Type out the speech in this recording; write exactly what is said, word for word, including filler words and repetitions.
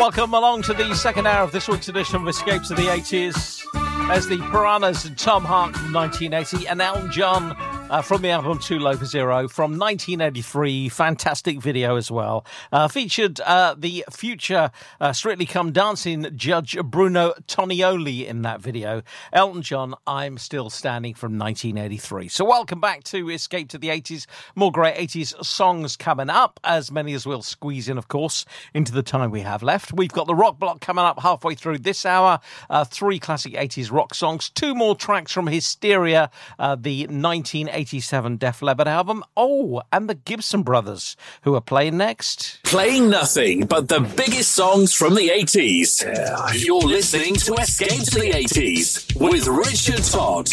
Welcome along to the second hour of this week's edition of Escape to the eighties. As the Piranhas and Tom Hark from nineteen eighty and Elton John uh, from the album Too Low for Zero from nineteen eighty-three. Fantastic video as well. Uh, featured uh, the future uh, Strictly Come Dancing judge Bruno Tonioli in that video. Elton John, I'm Still Standing from nineteen eighty-three. So welcome back to Escape to the eighties. More great eighties songs coming up, as many as we'll squeeze in, of course, into the time we have left. We've got the Rock Block coming up halfway through this hour. Uh, three classic eighties rock songs, two more tracks from Hysteria, uh, the nineteen eighty-seven Def Leppard album. Oh, and the Gibson Brothers, who are playing next. Playing nothing but the biggest songs from the eighties. Yeah. You're listening to Escape to the eighties with Richard Todd.